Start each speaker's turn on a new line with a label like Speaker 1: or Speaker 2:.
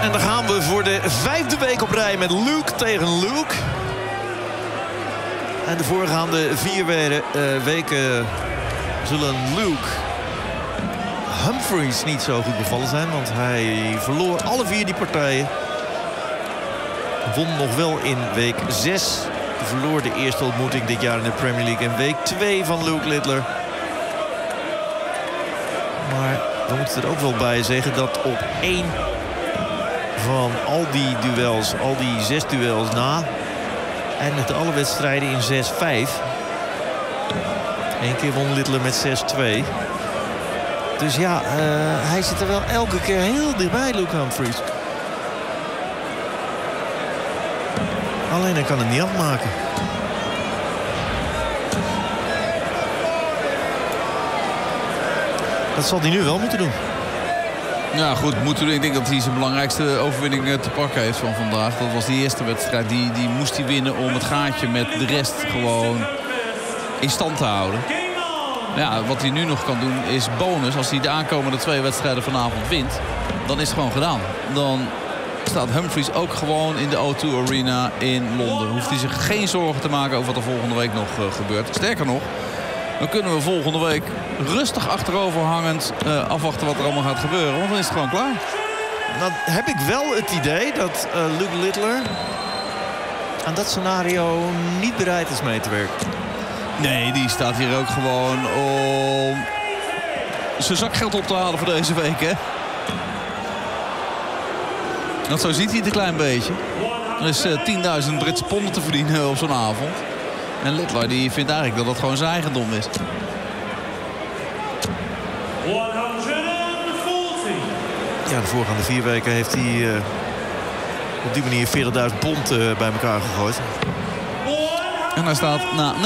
Speaker 1: En dan gaan we voor de 5e week op rij met Luke tegen Luke. En de voorgaande 4 weken zullen Luke Humphries niet zo goed bevallen zijn. Want hij verloor alle 4 die partijen. Won nog wel in week 6. Verloor de eerste ontmoeting dit jaar in de Premier League in week 2 van Luke Littler. Maar we moeten er ook wel bij zeggen dat op 1 van al die duels, al die 6 duels na, eindigden alle wedstrijden in 6-5. 1 keer won Littler met 6-2. Dus ja, hij zit er wel elke keer heel dichtbij, Luke Humphries. Alleen hij kan het niet afmaken. Dat zal hij nu wel moeten doen.
Speaker 2: Ja, goed, ik denk dat hij zijn belangrijkste overwinning te pakken heeft van vandaag. Dat was die eerste wedstrijd. Die moest hij winnen om het gaatje met de rest gewoon in stand te houden. Ja, wat hij nu nog kan doen is bonus. Als hij de aankomende 2 wedstrijden vanavond wint, dan is het gewoon gedaan. Dan staat Humphries ook gewoon in de O2 Arena in Londen. Hoeft hij zich geen zorgen te maken over wat er volgende week nog gebeurt. Sterker nog, dan kunnen we volgende week rustig achteroverhangend afwachten wat er allemaal gaat gebeuren. Want dan is het gewoon klaar.
Speaker 1: Dan heb ik wel het idee dat Luke Littler aan dat scenario niet bereid is mee te werken.
Speaker 2: Nee, die staat hier ook gewoon om zijn zakgeld op te halen voor deze week, hè? Want zo ziet hij het een klein beetje. Er is 10.000 Britse ponden te verdienen op zo'n avond. En Littler die vindt eigenlijk dat dat gewoon zijn eigendom is.
Speaker 3: 140.
Speaker 1: Ja, de voorgaande 4 weken heeft hij op die manier 40.000 pond bij elkaar gegooid.
Speaker 2: En hij staat na